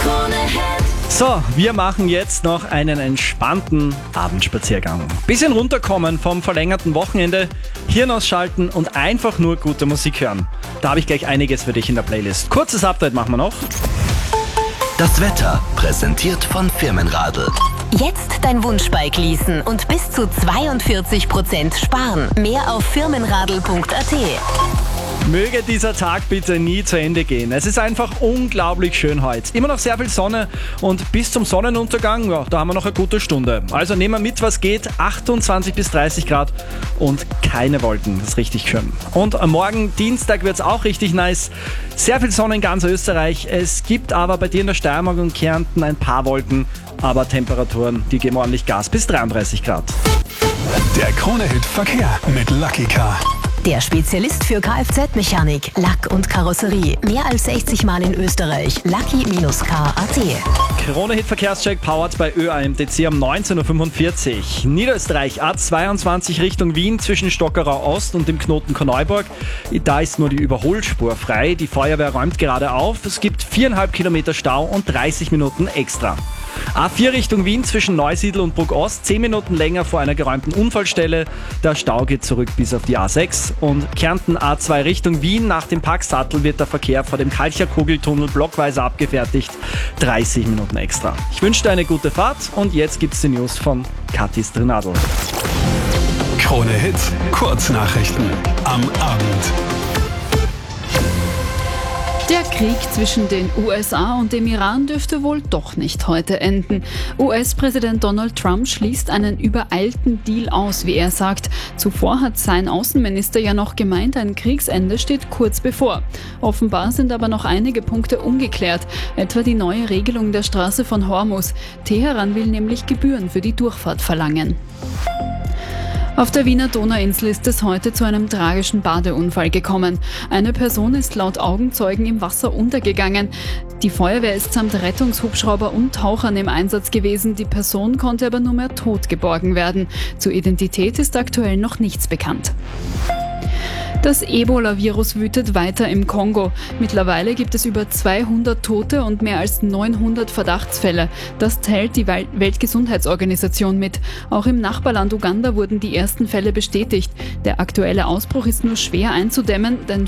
So, wir machen jetzt noch einen entspannten Abendspaziergang. Bisschen runterkommen vom verlängerten Wochenende, Hirn ausschalten und einfach nur gute Musik hören. Da habe ich gleich einiges für dich in der Playlist. Kurzes Update machen wir noch. Das Wetter präsentiert von Firmenradl. Jetzt dein Wunschbike leasen und bis zu 42% sparen. Mehr auf firmenradl.at. Möge dieser Tag bitte nie zu Ende gehen. Es ist einfach unglaublich schön heute. Immer noch sehr viel Sonne und bis zum Sonnenuntergang, ja, da haben wir noch eine gute Stunde. Also nehmen wir mit, was geht. 28 bis 30 Grad und keine Wolken. Das ist richtig schön. Und am Morgen, Dienstag, wird es auch richtig nice. Sehr viel Sonne in ganz Österreich. Es gibt aber bei dir in der Steiermark und Kärnten ein paar Wolken, aber Temperaturen, die geben ordentlich Gas bis 33 Grad. Der Krone-Hit Verkehr mit Lucky Car. Der Spezialist für Kfz-Mechanik, Lack und Karosserie. Mehr als 60 Mal in Österreich. Lucky-car.at. Krone-Hit Verkehrscheck powered bei ÖAMTC um 19.45 Uhr. Niederösterreich A22 Richtung Wien zwischen Stockerau Ost und dem Knoten Korneuburg. Da ist nur die Überholspur frei. Die Feuerwehr räumt gerade auf. Es gibt 4,5 Kilometer Stau und 30 Minuten extra. A4 Richtung Wien zwischen Neusiedl und Bruck Ost, 10 Minuten länger vor einer geräumten Unfallstelle. Der Stau geht zurück bis auf die A6. Und Kärnten A2 Richtung Wien, nach dem Packsattel wird der Verkehr vor dem Kalcher-Kugeltunnel blockweise abgefertigt. 30 Minuten extra. Ich wünsche dir eine gute Fahrt und jetzt gibt's die News von Kathi Strinadl. Krone-Hit Kurznachrichten am Abend. Der Krieg zwischen den USA und dem Iran dürfte wohl doch nicht heute enden. US-Präsident Donald Trump schließt einen übereilten Deal aus, wie er sagt. Zuvor hat sein Außenminister ja noch gemeint, ein Kriegsende steht kurz bevor. Offenbar sind aber noch einige Punkte ungeklärt, etwa die neue Regelung der Straße von Hormuz. Teheran will nämlich Gebühren für die Durchfahrt verlangen. Auf der Wiener Donauinsel ist es heute zu einem tragischen Badeunfall gekommen. Eine Person ist laut Augenzeugen im Wasser untergegangen. Die Feuerwehr ist samt Rettungshubschrauber und Tauchern im Einsatz gewesen. Die Person konnte aber nur mehr tot geborgen werden. Zur Identität ist aktuell noch nichts bekannt. Das Ebola-Virus wütet weiter im Kongo. Mittlerweile gibt es über 200 Tote und mehr als 900 Verdachtsfälle. Das teilt die Weltgesundheitsorganisation mit. Auch im Nachbarland Uganda wurden die ersten Fälle bestätigt. Der aktuelle Ausbruch ist nur schwer einzudämmen, denn